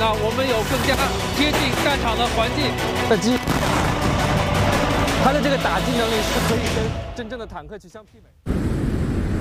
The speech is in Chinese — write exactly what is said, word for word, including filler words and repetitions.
那我们有更加贴近战场的环境。 那机，它的这个打击能力是可以跟真正的坦克去相媲美。